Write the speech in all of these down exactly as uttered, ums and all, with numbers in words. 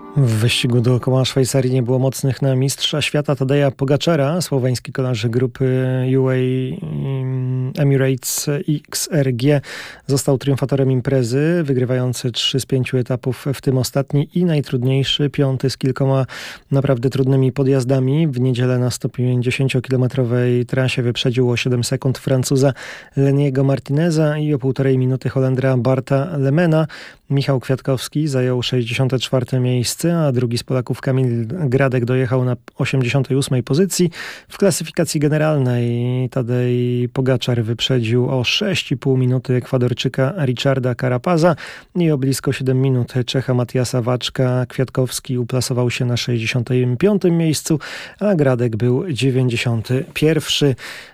W wyścigu dookoła Szwajcarii nie było mocnych na mistrza świata Tadeja Pogaczara. Słoweński kolarz grupy U A E Emirates X R G został triumfatorem imprezy, wygrywający trzy z pięciu etapów, w tym ostatni i najtrudniejszy, piąty z kilkoma naprawdę trudnymi podjazdami. W niedzielę na sto pięćdziesięciokilometrowej trasie wyprzedził o siedem sekund Francuza Leniego Martineza i o półtorej minuty Holendra Barta Lemena. Michał Kwiatkowski zajął sześćdziesiąte czwarte miejsce, a drugi z Polaków Kamil Gradek dojechał na osiemdziesiątej ósmej pozycji. W klasyfikacji generalnej Tadej Pogaczar wyprzedził o sześć i pół minuty Ekwadorczyka Richarda Carapaza i o blisko siedem minut Czecha Matiasa Waczka. Kwiatkowski uplasował się na sześćdziesiątym piątym miejscu, a Gradek był dziewięćdziesiąty pierwszy.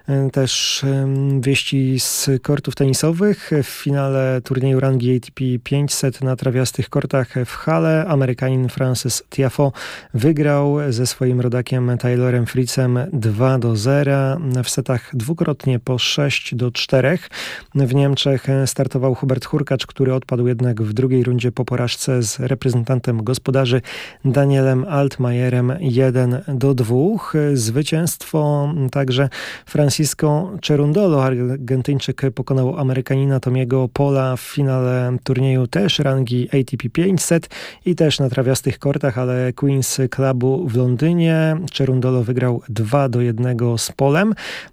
Też wieści z kortów tenisowych. W finale turnieju rangi A T P pięćset na trawiastych kortach w Halle Amerykanin Francis Tiafoe wygrał ze swoim rodakiem Taylorem Fritzem dwa do zera w setach dwukrotnie po sześć do czterech. W Niemczech startował Hubert Hurkacz, który odpadł jednak w drugiej rundzie po porażce z reprezentantem gospodarzy Danielem Altmajerem jeden do dwóch. Zwycięstwo także Francisco Cerundolo. Argentyńczyk pokonał Amerykanina Tomiego Pola w finale turnieju też rangi A T P pięćset i też na trawiastych kortach, ale Queen's Clubu w Londynie. Cerundolo wygrał dwa do jednego z Polem.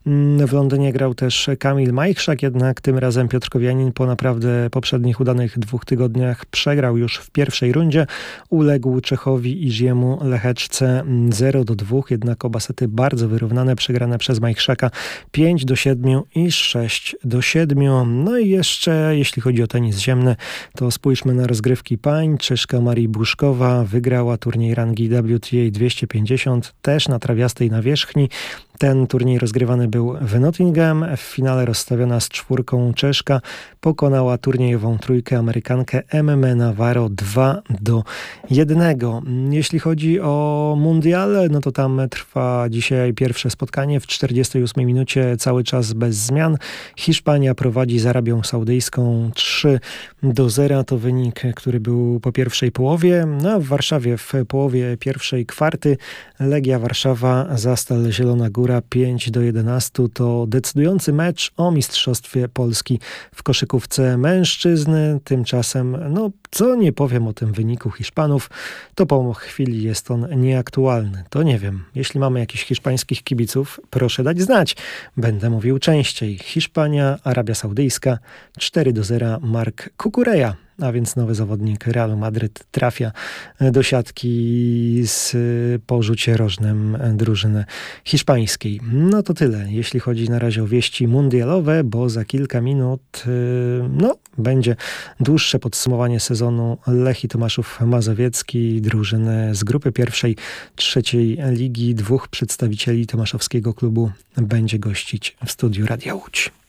W Londynie grał też Kamil Majchrzak, jednak tym razem Piotrkowianin po naprawdę poprzednich udanych dwóch tygodniach przegrał już w pierwszej rundzie. Uległ Czechowi Iżiemu Lecheczce zero do dwóch, jednak oba sety bardzo wyrównane, przegrane przez Majchrzaka pięć do siedmiu i sześć do siedmiu. No i jeszcze jeśli chodzi o tenis ziemny, to spójrzmy na rozgrywki pań. Czeszka Marii Buszkowa wygrała turniej rangi W T A dwieście pięćdziesiąt też na trawiastej nawierzchni. Ten turniej rozgrywany był w Nottingham. W finale rozstawiona z czwórką Czeszka pokonała turniejową trójkę Amerykankę Emme Navarro dwa do jednego. Jeśli chodzi o mundial, no to tam trwa dzisiaj pierwsze spotkanie w czterdziestej ósmej minucie, cały czas bez zmian. Hiszpania prowadzi z Arabią Saudyjską trzy do zera. To wynik, który był po pierwszej połowie. No a w Warszawie w połowie pierwszej kwarty Legia Warszawa Zastal Zielona Góra pięć do jedenastu. To decydujący mecz o mistrzostwie Polski w koszykówce mężczyzn. Tymczasem, no co nie powiem o tym wyniku Hiszpanów, to po chwili jest on nieaktualny. To nie wiem, jeśli mamy jakichś hiszpańskich kibiców, proszę dać znać. Będę mówił częściej. Hiszpania, Arabia Saudyjska cztery do zera Marc Cucurella. A więc nowy zawodnik Realu Madryt trafia do siatki z po rzucie rożnym drużyny hiszpańskiej. No to tyle, jeśli chodzi na razie o wieści mundialowe, bo za kilka minut no, będzie dłuższe podsumowanie sezonu Lechii Tomaszów Mazowiecki, drużyny z grupy pierwszej, trzeciej ligi. Dwóch przedstawicieli tomaszowskiego klubu będzie gościć w studiu Radia Łódź.